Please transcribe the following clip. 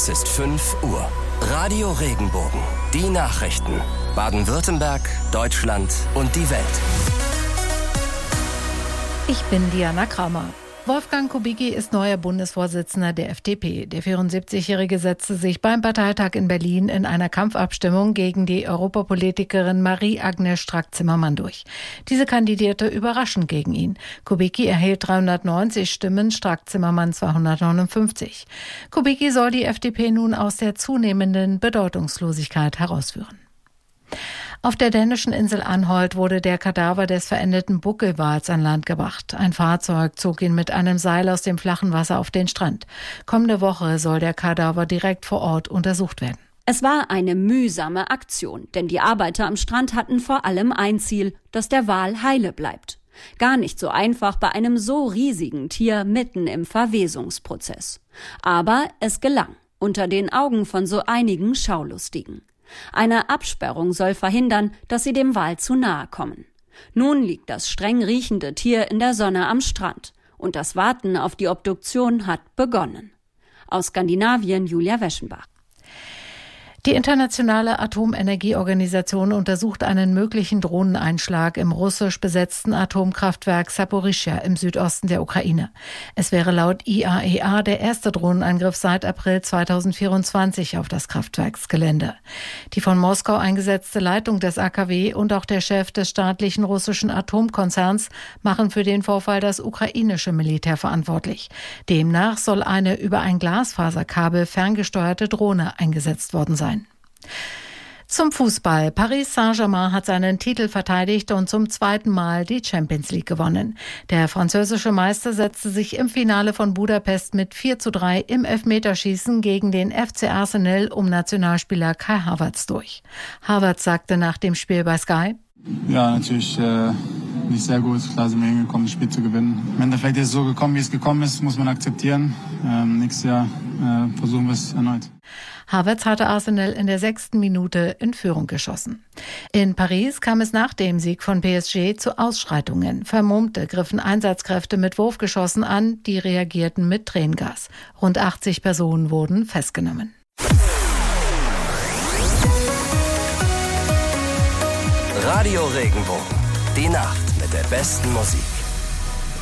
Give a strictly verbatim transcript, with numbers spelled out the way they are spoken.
Es ist fünf Uhr. Radio Regenbogen. Die Nachrichten. Baden-Württemberg, Deutschland und die Welt. Ich bin Diana Kramer. Wolfgang Kubicki ist neuer Bundesvorsitzender der F D P. Der vierundsiebzigjährige setzte sich beim Parteitag in Berlin in einer Kampfabstimmung gegen die Europapolitikerin Marie-Agnes Strack-Zimmermann durch. Diese kandidierte überraschend gegen ihn. Kubicki erhielt dreihundertneunzig Stimmen, Strack-Zimmermann zweihundertneunundfünfzig. Kubicki soll die F D P nun aus der zunehmenden Bedeutungslosigkeit herausführen. Auf der dänischen Insel Anholt wurde der Kadaver des verendeten Buckelwals an Land gebracht. Ein Fahrzeug zog ihn mit einem Seil aus dem flachen Wasser auf den Strand. Kommende Woche soll der Kadaver direkt vor Ort untersucht werden. Es war eine mühsame Aktion, denn die Arbeiter am Strand hatten vor allem ein Ziel, dass der Wal heile bleibt. Gar nicht so einfach bei einem so riesigen Tier mitten im Verwesungsprozess. Aber es gelang, unter den Augen von so einigen Schaulustigen. Eine Absperrung soll verhindern, dass sie dem Wal zu nahe kommen. Nun liegt das streng riechende Tier in der Sonne am Strand und das Warten auf die Obduktion hat begonnen. Aus Skandinavien Julia Weschenbach. Die internationale Atomenergieorganisation untersucht einen möglichen Drohneneinschlag im russisch besetzten Atomkraftwerk Saporischschja im Südosten der Ukraine. Es wäre laut I A E A der erste Drohnenangriff seit April zweitausendvierundzwanzig auf das Kraftwerksgelände. Die von Moskau eingesetzte Leitung des A K W und auch der Chef des staatlichen russischen Atomkonzerns machen für den Vorfall das ukrainische Militär verantwortlich. Demnach soll eine über ein Glasfaserkabel ferngesteuerte Drohne eingesetzt worden sein. Zum Fußball. Paris Saint-Germain hat seinen Titel verteidigt und zum zweiten Mal die Champions League gewonnen. Der französische Meister setzte sich im Finale von Budapest mit vier zu drei im Elfmeterschießen gegen den F C Arsenal um Nationalspieler Kai Havertz durch. Havertz sagte nach dem Spiel bei Sky: Ja, natürlich äh, nicht sehr gut. Klar sind wir hingekommen, das Spiel zu gewinnen. Im Endeffekt ist es so gekommen, wie es gekommen ist, muss man akzeptieren. Ähm, nächstes Jahr äh, versuchen wir es erneut. Havertz hatte Arsenal in der sechsten Minute in Führung geschossen. In Paris kam es nach dem Sieg von P S G zu Ausschreitungen. Vermummte griffen Einsatzkräfte mit Wurfgeschossen an, die reagierten mit Tränengas. Rund achtzig Personen wurden festgenommen. Radio Regenbogen. Die Nacht mit der besten Musik.